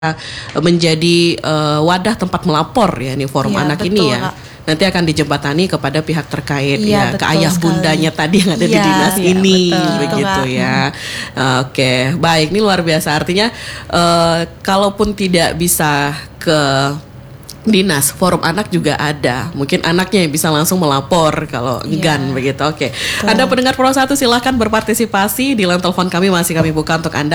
menjadi wadah tempat melapor ya nih forum anak betul, ini ya. Kak. Nanti akan dijembatani kepada pihak terkait ya, ke Betul ayah sekali. bundanya tadi yang ada di dinas ini, betul. begitu Betul, ya. Oke, baik, ini luar biasa. Artinya kalaupun tidak bisa ke dinas, forum anak juga ada. Mungkin anaknya yang bisa langsung melapor kalau enggan begitu. Oke. Anda pendengar Pro 1 silahkan berpartisipasi di line telepon kami masih kami buka untuk Anda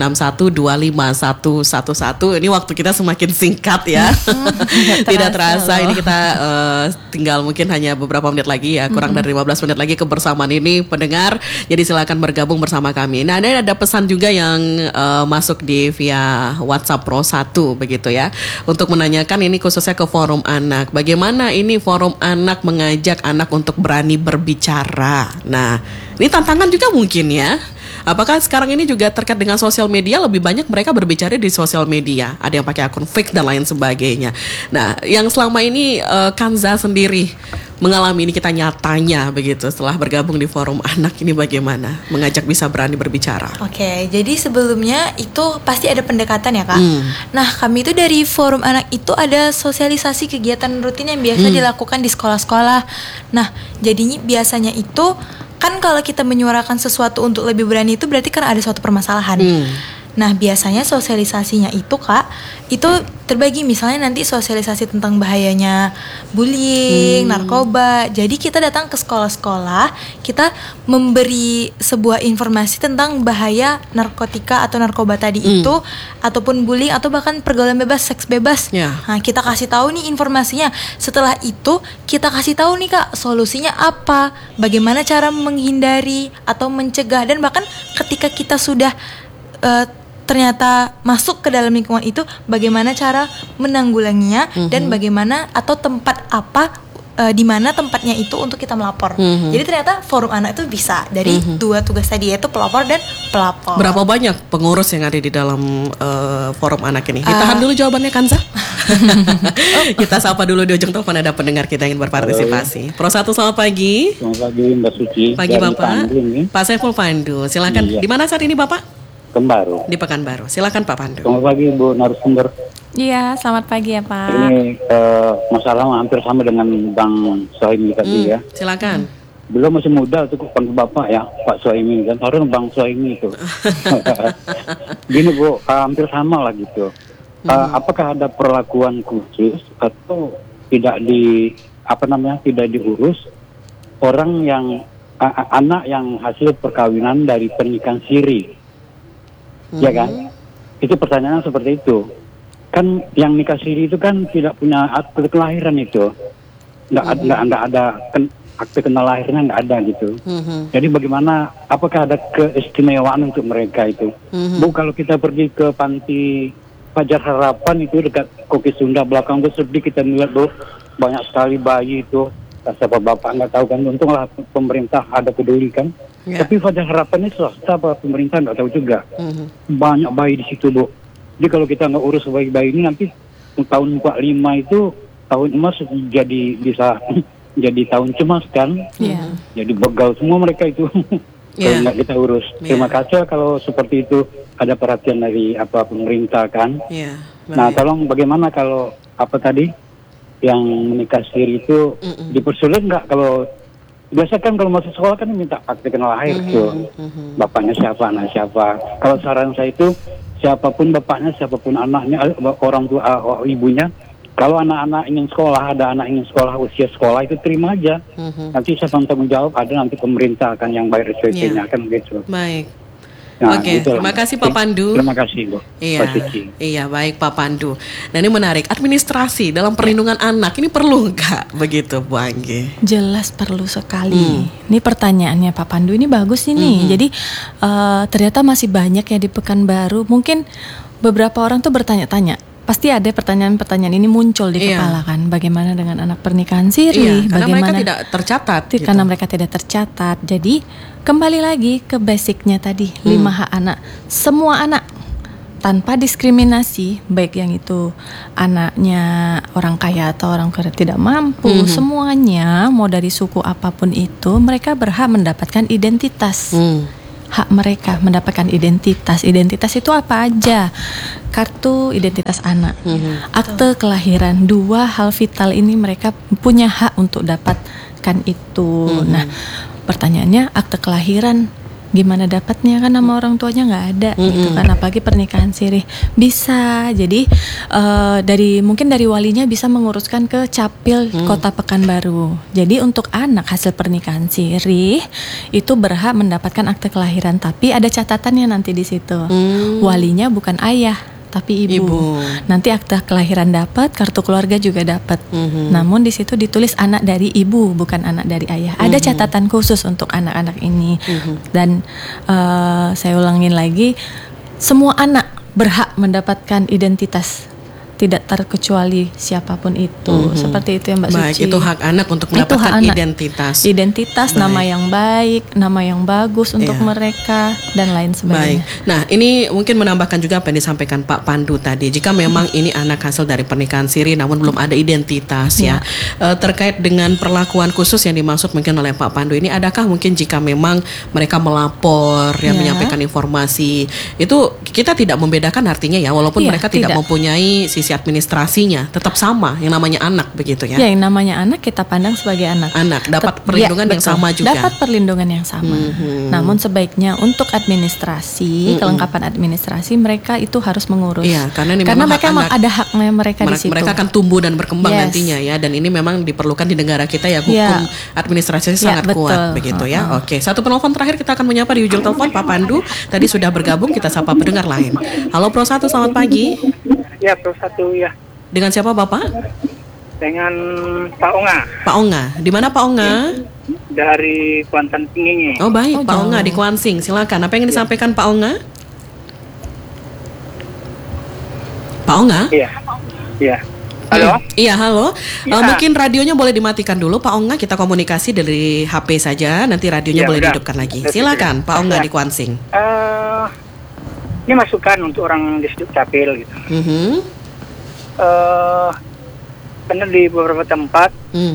076125111. Ini waktu kita semakin singkat ya. Tidak terasa ini kita tinggal mungkin hanya beberapa menit lagi ya, kurang dari 15 menit lagi kebersamaan ini pendengar. Jadi silakan bergabung bersama kami. Nah, ada pesan juga yang masuk di via WhatsApp Pro 1 begitu ya. Untuk menanyakan ini khususnya ke forum anak. Bagaimana ini forum anak mengajak anak untuk berani berbicara? Nah, ini tantangan juga mungkin ya. Apakah sekarang ini juga terkait dengan sosial media, lebih banyak mereka berbicara di sosial media. Ada yang pakai akun fake dan lain sebagainya. Nah, yang selama ini Kanza sendiri mengalami ini kita nyatanya begitu setelah bergabung di forum anak ini bagaimana mengajak bisa berani berbicara? Oke, jadi sebelumnya itu pasti ada pendekatan ya Kak. Nah, kami itu dari forum anak itu ada sosialisasi kegiatan rutin yang biasa dilakukan di sekolah-sekolah. Nah, jadinya biasanya itu kan kalau kita menyuarakan sesuatu untuk lebih berani itu berarti kan ada suatu permasalahan. Nah, biasanya sosialisasinya itu Kak, itu terbagi misalnya nanti sosialisasi tentang bahayanya bullying, narkoba. Jadi kita datang ke sekolah-sekolah, kita memberi sebuah informasi tentang bahaya narkotika atau narkoba tadi itu, ataupun bullying atau bahkan pergaulan bebas, seks bebas. Nah, kita kasih tahu nih informasinya. Setelah itu kita kasih tahu nih Kak, solusinya apa, bagaimana cara menghindari atau mencegah, dan bahkan ketika kita sudah ternyata masuk ke dalam lingkungan itu, bagaimana cara menanggulanginya dan bagaimana atau tempat apa di mana tempatnya itu untuk kita melapor. Jadi ternyata forum anak itu bisa dari dua tugas tadi, yaitu pelapor dan pelapor. Berapa banyak pengurus yang ada di dalam forum anak ini? Ditahan dulu jawabannya Kanza. Kita sapa dulu di ujung telepon ada pendengar kita ingin berpartisipasi. Pro 1 selamat pagi. Selamat pagi Mbak Suci. Pagi Bapak. Pak Saiful Pandu. Silakan. Di mana saat ini Bapak? Pekanbaru. Di Pekanbaru. Silakan Pak Pandu. Selamat pagi Bu narasumber. Iya, selamat pagi ya Pak. Ini masalah hampir sama dengan Bang Sohimi tadi ya. Silakan. Beliau masih muda tuh panggil Bapak ya, Pak Sohimi kan. Harusnya Bang Sohimi itu. Gini Bu, hampir sama lah gitu. Apakah ada perlakuan khusus atau tidak tidak diurus orang yang anak yang hasil perkawinan dari pernikahan siri? Ya kan? Itu pertanyaan seperti itu. Kan yang nikah siri itu kan tidak punya akte kelahiran itu. Nggak ada akte kelahirannya nggak ada gitu. Jadi bagaimana? Apakah ada keistimewaan untuk mereka itu? Bu, kalau kita pergi ke panti Fajar Harapan itu dekat Koki Sunda belakang itu sedih kita melihat Bu, banyak sekali bayi itu. Siapa bapak nggak tahu kan? Untunglah pemerintah ada peduli kan. Tapi Fajar Harapan ini swasta apa pemerintah nggak tahu juga. Banyak bayi di situ Bu. Jadi kalau kita nggak urus bayi-bayi ini nanti tahun 45 itu tahun emas bisa jadi tahun cemas kan. Jadi begal semua mereka itu. Kalau nggak kita urus. Terima kasih kalau seperti itu ada perhatian dari pemerintah kan. Nah tolong bagaimana kalau yang menikah siri itu dipersulit nggak? Kalau biasa kan kalau masuk sekolah kan minta akte lahir tuh, bapaknya siapa, anak siapa. Kalau saran saya itu siapapun bapaknya, siapapun anaknya, orang tua ibunya. Kalau anak-anak ingin sekolah, ada anak ingin sekolah usia sekolah itu terima aja. Nanti saya tanggung jawab, ada nanti pemerintah akan yang bayar SPP-nya kan begitu. Baik. Nah, Oke, terima kasih Pak Pandu. Terima kasih Bu. Iya, baik Pak Pandu. Nah ini menarik, administrasi dalam perlindungan anak ini perlu nggak begitu Bu Anggi? Jelas perlu sekali. Ini pertanyaannya Pak Pandu ini bagus ini. Jadi ternyata masih banyak ya di Pekanbaru. Mungkin beberapa orang tuh bertanya-tanya. Pasti ada pertanyaan-pertanyaan ini muncul di kepala kan. Bagaimana dengan anak pernikahan siri? Karena bagaimana mereka tidak tercatat. Karena mereka tidak tercatat. Jadi kembali lagi ke basicnya tadi, 5 hak anak. Semua anak tanpa diskriminasi, baik yang itu anaknya orang kaya atau orang tidak mampu, semuanya mau dari suku apapun itu, mereka berhak mendapatkan identitas. hak mereka mendapatkan identitas. Identitas itu apa aja? Kartu identitas anak, akte kelahiran, 2 hal vital ini mereka punya hak untuk dapatkan itu. Nah, pertanyaannya akte kelahiran gimana dapatnya, kan nama orang tuanya nggak ada gitu kan, apalagi pernikahan siri. Bisa jadi mungkin dari walinya bisa menguruskan ke Capil Kota Pekanbaru. Jadi untuk anak hasil pernikahan siri itu berhak mendapatkan akte kelahiran, tapi ada catatannya nanti di situ. Walinya bukan ayah tapi ibu. Nanti akte kelahiran dapat, kartu keluarga juga dapat. Namun di situ ditulis anak dari ibu, bukan anak dari ayah. Ada catatan khusus untuk anak-anak ini. Dan saya ulangin lagi, semua anak berhak mendapatkan identitas, tidak terkecuali siapapun itu. Seperti itu ya Mbak Baik, Suci. itu hak anak untuk mendapatkan identitas. Identitas, nama yang baik, nama yang bagus untuk mereka, dan lain sebagainya. Baik. Nah, ini mungkin menambahkan juga apa yang disampaikan Pak Pandu tadi. Jika memang ini anak hasil dari pernikahan siri namun belum ada identitas ya. Terkait dengan perlakuan khusus yang dimaksud mungkin oleh Pak Pandu ini, adakah mungkin jika memang mereka melapor ya, menyampaikan informasi, itu kita tidak membedakan artinya ya, walaupun mereka tidak mempunyai sisi administrasinya, tetap sama yang namanya anak begitu ya. Ya, yang namanya anak kita pandang sebagai anak. Anak dapat perlindungan yang sama juga. Dapat perlindungan yang sama. Namun sebaiknya untuk administrasi, kelengkapan administrasi mereka itu harus mengurus. Iya, karena mereka memang ada haknya mereka di situ. Mereka akan tumbuh dan berkembang nantinya ya, dan ini memang diperlukan di negara kita ya, hukum administrasinya sangat kuat begitu ya. Oke, satu penelpon terakhir kita akan menyapa di ujung telepon, Pak Pandu tadi sudah bergabung, kita sapa pendengar lain. Halo Pro 1, selamat pagi. Ya, Pro 1 ya. Dengan siapa Bapak? Dengan Pak Onga. Pak Onga, di mana Pak Onga? Dari Kuantan Tinggi. Oh baik, Pak Onga di Kuansing. Silakan. Apa yang disampaikan Pak Onga? Pak Onga? Iya. Iya. Halo? Iya, halo. Ya. Mungkin radionya boleh dimatikan dulu Pak Onga, kita komunikasi dari HP saja, nanti radionya boleh dihidupkan lagi. Silakan Pak Onga di Kuansing. Ini masukan untuk orang di Sudut Capil gitu. Karena di beberapa tempat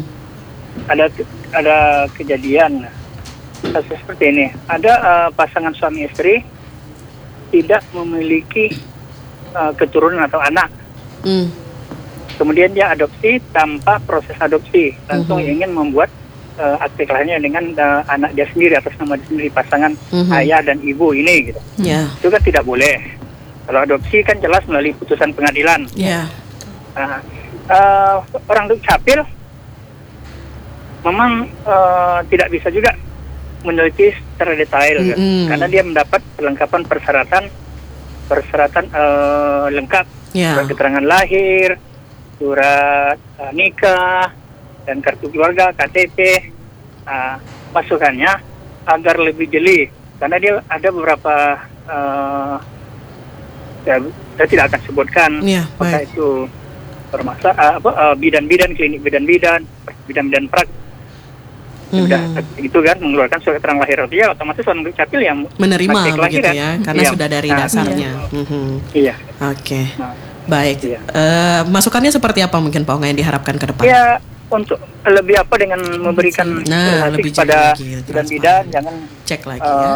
ada kejadian kasus seperti ini. Ada pasangan suami istri tidak memiliki keturunan atau anak. Kemudian dia adopsi tanpa proses adopsi, langsung ingin membuat akte kelahirannya dengan anak dia sendiri, atas nama dia sendiri, pasangan ayah dan ibu ini gitu. Itu kan tidak boleh. Kalau adopsi kan jelas melalui putusan pengadilan. Orang Duk Capil memang tidak bisa juga meneliti secara detail kan? Karena dia mendapat perlengkapan persyaratan lengkap, surat keterangan lahir, surat nikah, dan kartu keluarga, KTP. Masukannya agar lebih jeli, karena dia ada beberapa saya tidak akan sebutkan apakah itu bidan-bidan, klinik bidan-bidan prak sudah itu kan mengeluarkan surat keterangan lahir, dia otomatis orang Duk Capil yang menerima begitu ya, karena sudah dari dasarnya. Iya. Oke. Baik. Masukannya seperti apa mungkin Pak Onga yang diharapkan ke depan? Ya, untuk lebih apa dengan memberikan lebih kepada lagi, bidan-bidan, jangan cek lagi ya.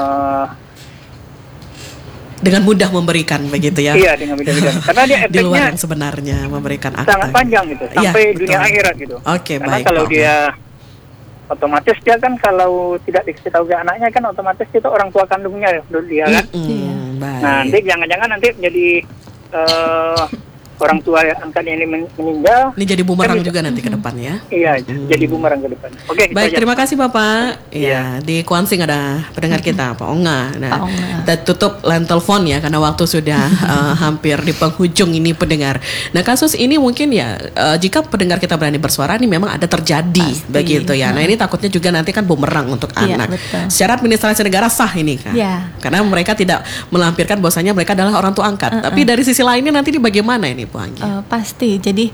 Dengan mudah memberikan begitu ya. Iya, dengan bidan-bidan. Karena dia di luar efeknya yang sebenarnya memberikan akta sangat panjang gitu, sampai dunia akhirat gitu. Oke, karena baik. kalau dia otomatis dia kan kalau tidak dikasih tahu ke anaknya kan otomatis itu orang tua kandungnya dia kan. Baik. Nah, nanti jangan-jangan nanti menjadi orang tua angkatnya ini meninggal. Ini jadi bumerang juga nanti ke depan ya. Iya, jadi bumerang ke depan. Oke, baik, terima kasih Bapak. Iya, di Kuansing ada pendengar kita, Pak Onga. Nah, kita tutup line telepon ya karena waktu sudah hampir di penghujung ini pendengar. Nah, kasus ini mungkin ya jika pendengar kita berani bersuara ini memang ada terjadi begitu ya. Nah, ini takutnya juga nanti kan bumerang untuk anak. Betul. Secara administrasi negara sah ini kan. Karena mereka tidak melampirkan bahwasanya mereka adalah orang tua angkat. Tapi dari sisi lainnya nanti ini bagaimana ini Bu Anggi? Pasti. Jadi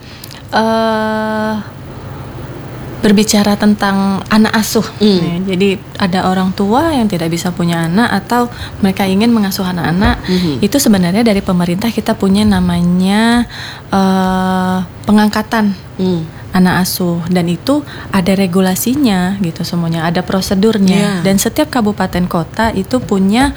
berbicara tentang anak asuh. Jadi ada orang tua yang tidak bisa punya anak atau mereka ingin mengasuh anak-anak. Itu sebenarnya dari pemerintah kita punya namanya pengangkatan anak asuh, dan itu ada regulasinya gitu semuanya, ada prosedurnya, dan setiap kabupaten kota itu punya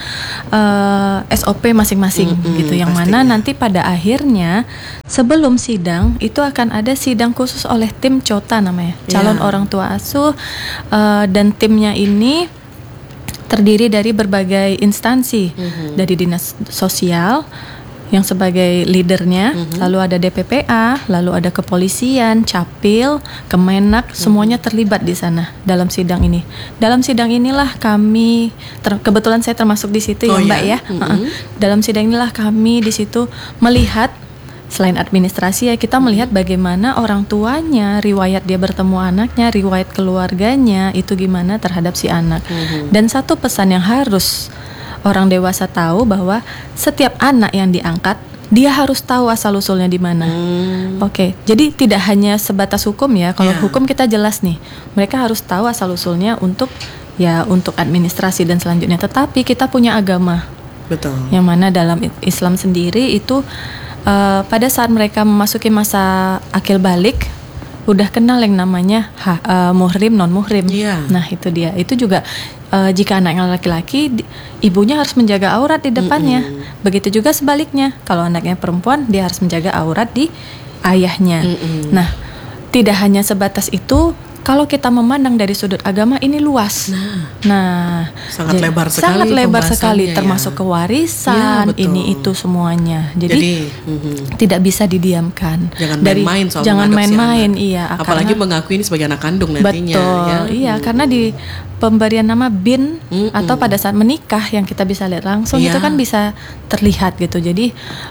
SOP masing-masing gitu, yang mana nanti pada akhirnya sebelum sidang itu akan ada sidang khusus oleh tim COTA namanya, calon orang tua asuh, dan timnya ini terdiri dari berbagai instansi, dari dinas sosial yang sebagai leadernya, lalu ada DPPA, lalu ada kepolisian, Capil, Kemenak, semuanya terlibat di sana dalam sidang ini. Dalam sidang inilah kami, kebetulan saya termasuk di situ ya Mbak ya. Dalam sidang inilah kami di situ melihat, selain administrasi ya, kita melihat bagaimana orang tuanya, riwayat dia bertemu anaknya, riwayat keluarganya itu gimana terhadap si anak. Dan satu pesan yang harus orang dewasa tahu, bahwa setiap anak yang diangkat dia harus tahu asal usulnya di mana. Oke, jadi tidak hanya sebatas hukum ya. Kalau hukum kita jelas nih, mereka harus tahu asal usulnya untuk administrasi dan selanjutnya. Tetapi kita punya agama, betul. Yang mana dalam Islam sendiri itu pada saat mereka memasuki masa akil balik, udah kenal yang namanya muhrim, non muhrim. Nah itu dia. Itu juga jika anaknya laki-laki, ibunya harus menjaga aurat di depannya. Begitu juga sebaliknya, kalau anaknya perempuan, dia harus menjaga aurat di ayahnya. Nah, tidak hanya sebatas itu. Kalau kita memandang dari sudut agama, ini luas. Nah, sangat lebar sekali, termasuk kewarisan, ini itu semuanya. Jadi tidak bisa didiamkan. Jangan main-main iya. Apalagi mengakui ini sebagai anak kandung nantinya. Betul, iya, karena di pemberian nama bin atau pada saat menikah yang kita bisa lihat langsung itu kan bisa terlihat gitu. Jadi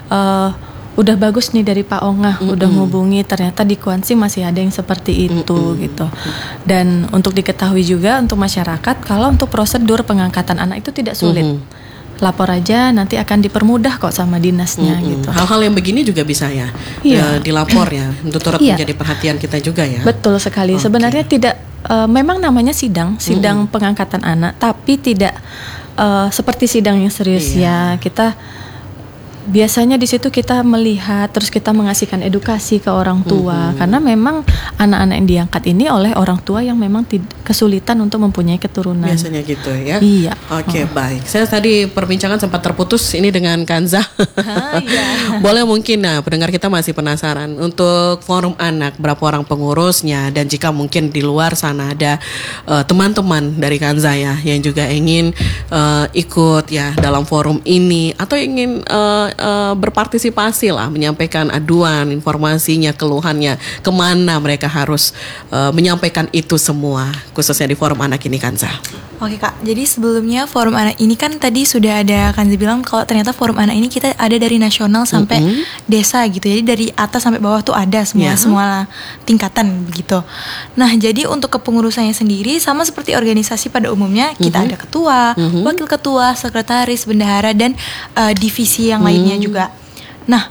udah bagus nih dari Pak Ongah, udah ngubungi, ternyata di Kuansi masih ada yang seperti itu gitu. Dan untuk diketahui juga untuk masyarakat, kalau untuk prosedur pengangkatan anak itu tidak sulit. Lapor aja, nanti akan dipermudah kok sama dinasnya gitu. Hal-hal yang begini juga bisa ya, dilapor ya, untuk turut menjadi perhatian kita juga ya. Betul sekali. Sebenarnya tidak, memang namanya sidang pengangkatan anak, tapi tidak seperti sidang yang serius ya. Kita biasanya di situ kita melihat, terus kita mengasihkan edukasi ke orang tua, karena memang anak-anak yang diangkat ini oleh orang tua yang memang kesulitan untuk mempunyai keturunan. Biasanya gitu ya. Iya. Oke, baik. Saya tadi perbincangan sempat terputus ini dengan Kanza. Boleh mungkin, pendengar kita masih penasaran untuk forum anak, berapa orang pengurusnya, dan jika mungkin di luar sana ada teman-teman dari Kanza ya yang juga ingin ikut ya dalam forum ini, atau ingin berpartisipasi lah, menyampaikan aduan, informasinya, keluhannya, kemana mereka harus menyampaikan itu semua, khususnya di forum anak ini, Kanza. Oke Kak, jadi sebelumnya forum anak ini kan tadi sudah ada Kanza bilang kalau ternyata forum anak ini kita ada dari nasional sampai desa gitu. Jadi dari atas sampai bawah tuh ada semua tingkatan begitu. Nah, jadi untuk kepengurusannya sendiri sama seperti organisasi pada umumnya, kita ada ketua, wakil ketua, sekretaris, bendahara, dan divisi yang lainnya juga. Nah,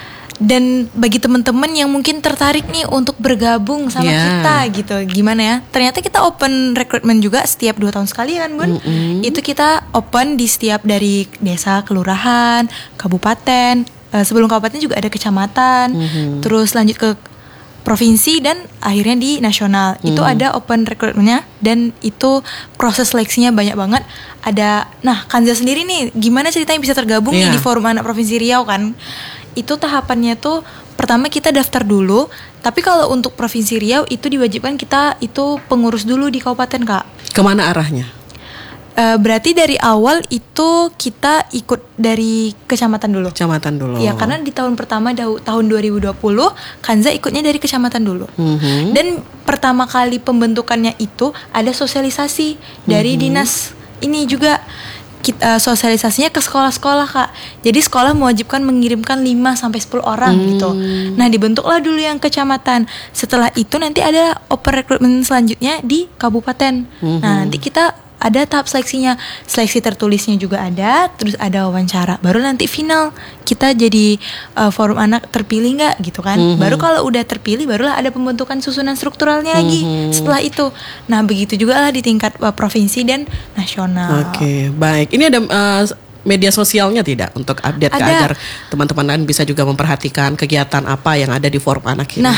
dan bagi teman-teman yang mungkin tertarik nih untuk bergabung sama kita gitu, gimana ya? Ternyata kita open recruitment juga setiap 2 tahun sekali kan, Bun? Itu kita open di setiap dari desa, kelurahan, kabupaten. Sebelum kabupaten juga ada kecamatan. Terus lanjut ke provinsi dan akhirnya di nasional. Itu ada open recruitmentnya, dan itu proses seleksinya banyak banget. Nah, Kanza sendiri nih, gimana ceritanya bisa tergabung nih di forum anak Provinsi Riau kan? Itu tahapannya tuh pertama kita daftar dulu, tapi kalau untuk Provinsi Riau itu diwajibkan kita itu pengurus dulu di kabupaten, Kak. Kemana arahnya? Berarti dari awal itu kita ikut dari kecamatan dulu. Kecamatan dulu. Ya, karena di tahun pertama tahun 2020 Kanza ikutnya dari kecamatan dulu. Dan pertama kali pembentukannya itu ada sosialisasi dari dinas ini juga. Kita sosialisasinya ke sekolah-sekolah, Kak. Jadi sekolah mewajibkan mengirimkan 5-10 orang gitu. Nah, dibentuklah dulu yang kecamatan. Setelah itu nanti ada open recruitment selanjutnya di kabupaten. Nah, nanti kita ada tahap seleksinya. Seleksi tertulisnya juga ada, terus ada wawancara. Baru nanti final kita jadi forum anak terpilih nggak gitu kan. Baru kalau udah terpilih barulah ada pembentukan susunan strukturalnya lagi setelah itu. Nah, begitu juga lah di tingkat provinsi dan nasional. Oke, baik. Ini ada media sosialnya tidak untuk update agar teman-teman lain bisa juga memperhatikan kegiatan apa yang ada di forum anak ini? Nah,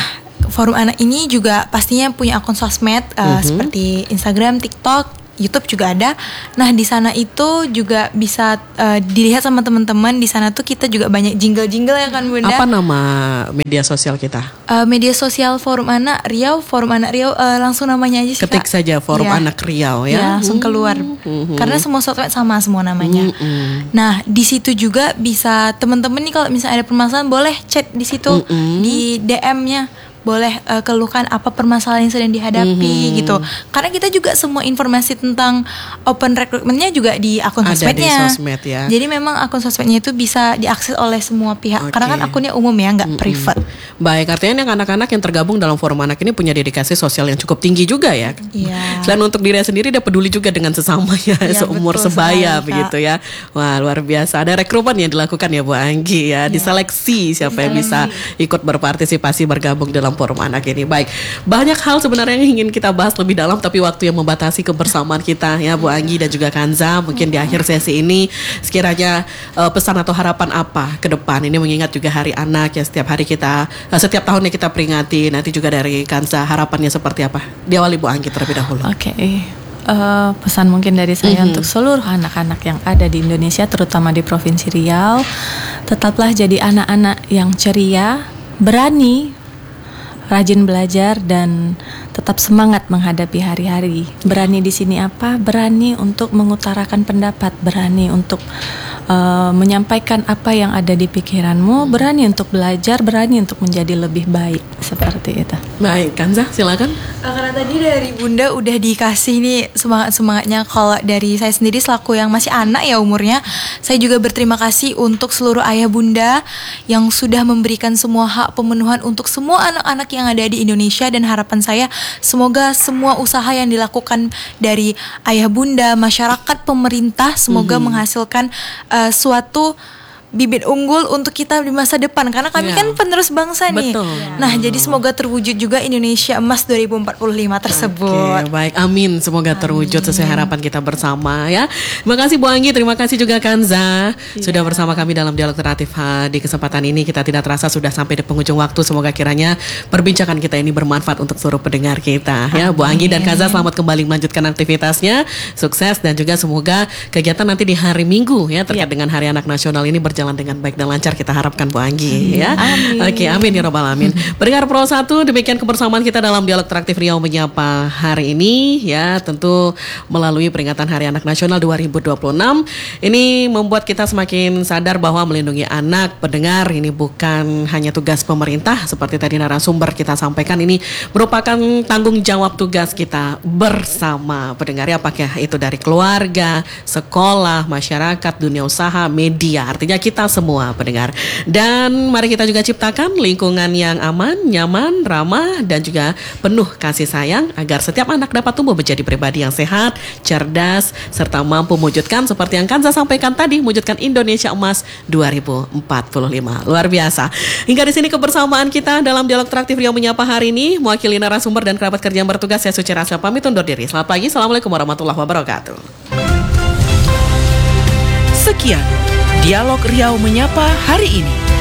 Forum Anak ini juga pastinya punya akun sosmed seperti Instagram, TikTok, YouTube juga ada. Nah di sana itu juga bisa dilihat sama teman-teman. Di sana tuh kita juga banyak jingle-jingle ya kan Bunda. Apa nama media sosial kita? Media sosial Forum Anak Riau, langsung namanya aja sih Ketik Kak. saja Forum Iya. Anak Riau Ya, ya. langsung keluar. Karena semua sosmed sama semua namanya. Nah, di situ juga bisa teman-teman nih kalau misalnya ada permasalahan boleh chat di situ di DM-nya. Boleh keluhkan apa permasalahan yang sedang dihadapi gitu. Karena kita juga semua informasi tentang open recruitment-nya juga di akun Ada di sosmednya. sosmed ya. Jadi memang akun sosmednya itu bisa diakses oleh semua pihak. Oke. Karena kan akunnya umum ya, nggak private. Baik, artinya yang anak-anak yang tergabung dalam Forum Anak ini punya dedikasi sosial yang cukup tinggi juga ya. Iya. Selain untuk diri sendiri, dia peduli juga dengan sesamanya, Iya, seumur betul sebaya sekali, Kak. begitu ya. Wah, luar biasa. Ada rekrutmen yang dilakukan ya Bu Anggi ya, diseleksi siapa yang bisa ikut berpartisipasi bergabung dalam Forum Anak ini. Baik, banyak hal sebenarnya yang ingin kita bahas lebih dalam, tapi waktu yang membatasi kebersamaan kita ya Bu Anggi dan juga Kanza. Mungkin di akhir sesi ini sekiranya pesan atau harapan apa ke depan ini, mengingat juga Hari Anak ya, setiap hari kita setiap tahunnya kita peringati. Nanti juga dari Kanza harapannya seperti apa? Diawali Bu Anggi terlebih dahulu. Oke. Pesan mungkin dari saya untuk seluruh anak-anak yang ada di Indonesia, terutama di Provinsi Riau, tetaplah jadi anak-anak yang ceria, berani, rajin belajar, dan tetap semangat menghadapi hari-hari. Berani di sini apa? Berani untuk mengutarakan pendapat, berani untuk menyampaikan apa yang ada di pikiranmu, berani untuk belajar, berani untuk menjadi lebih baik, seperti itu. Baik, Kanza silakan. Karena tadi dari Bunda udah dikasih nih semangat-semangatnya. Kalau dari saya sendiri selaku yang masih anak ya umurnya, saya juga berterima kasih untuk seluruh ayah bunda yang sudah memberikan semua hak pemenuhan untuk semua anak-anak yang ada di Indonesia. Dan harapan saya semoga semua usaha yang dilakukan dari ayah bunda, masyarakat, pemerintah semoga menghasilkan suatu bibit unggul untuk kita di masa depan, karena kami Ya. kan penerus bangsa nih. Betul. Nah, jadi semoga terwujud juga Indonesia Emas 2045 tersebut. Oke, baik, amin. Semoga terwujud sesuai harapan kita bersama ya. Terima kasih Bu Anggi, terima kasih juga Kanza sudah bersama kami dalam Dialog Kreatif. Di kesempatan ini kita tidak terasa sudah sampai di penghujung waktu. Semoga kiranya perbincangan kita ini bermanfaat untuk seluruh pendengar kita ya. Bu Anggi dan Kanza selamat kembali melanjutkan aktivitasnya. Sukses dan juga semoga kegiatan nanti di hari Minggu ya terkait dengan Hari Anak Nasional ini berjalan dengan baik dan lancar, kita harapkan Bu Anggi ya. Amin. Oke, amin ya robbal alamin. Pendengar Pro 1, demikian kebersamaan kita dalam Dialog Interaktif Riau Menyapa hari ini ya, tentu melalui peringatan Hari Anak Nasional 2026. Ini membuat kita semakin sadar bahwa melindungi anak, pendengar, ini bukan hanya tugas pemerintah seperti tadi narasumber kita sampaikan, ini merupakan tanggung jawab tugas kita bersama pendengar ya, apakah itu dari keluarga, sekolah, masyarakat, dunia usaha, media, artinya kita semua pendengar. Dan mari kita juga ciptakan lingkungan yang aman, nyaman, ramah, dan juga penuh kasih sayang agar setiap anak dapat tumbuh menjadi pribadi yang sehat, cerdas, serta mampu mewujudkan seperti yang Kanza sampaikan tadi, mewujudkan Indonesia Emas 2045. Luar biasa. Hingga di sini kebersamaan kita dalam Dialog Interaktif Riau Menyapa hari ini. Mewakili narasumber dan kerabat kerja yang bertugas, saya Suci Rasya pamit undur diri. Selamat pagi, assalamualaikum warahmatullahi wabarakatuh. Sekian Dialog Riau Menyapa hari ini.